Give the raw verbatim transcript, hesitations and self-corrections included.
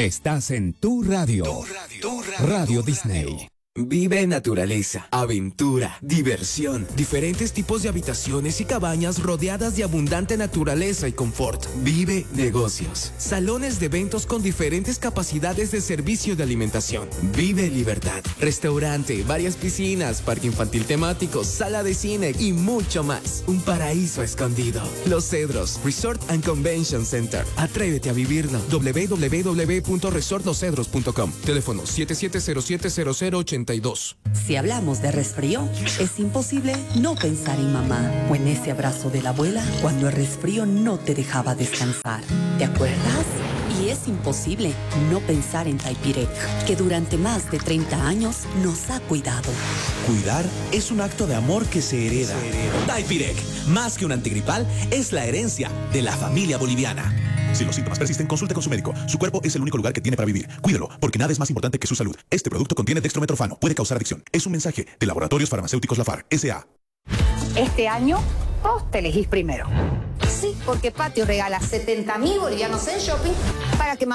Estás en tu radio. Tu radio, tu radio, radio Disney. Radio. Vive naturaleza, aventura, diversión, diferentes tipos de habitaciones y cabañas rodeadas de abundante naturaleza y confort. Vive negocios, salones de eventos con diferentes capacidades de servicio de alimentación. Vive libertad, restaurante, varias piscinas, parque infantil temático, sala de cine y mucho más. Un paraíso escondido. Los Cedros, Resort and Convention Center. Atrévete a vivirlo. doble u doble u doble u punto resort los cedros punto com. Teléfono siete siete cero siete cero cero ocho dos. Si hablamos de resfrío, es imposible no pensar en mamá o en ese abrazo de la abuela cuando el resfrío no te dejaba descansar. ¿Te acuerdas? Y es imposible no pensar en Typirec, que durante más de treinta años nos ha cuidado. Cuidar es un acto de amor que se hereda. Typirec, más que un antigripal, es la herencia de la familia boliviana. Si los síntomas persisten, consulte con su médico. Su cuerpo es el único lugar que tiene para vivir. Cuídelo, porque nada es más importante que su salud. Este producto contiene dextrometorfano. Puede causar adicción. Es un mensaje de Laboratorios Farmacéuticos Lafar, S A Este año, vos te elegís primero. Sí, porque Patio regala setenta mil bolivianos en shopping para que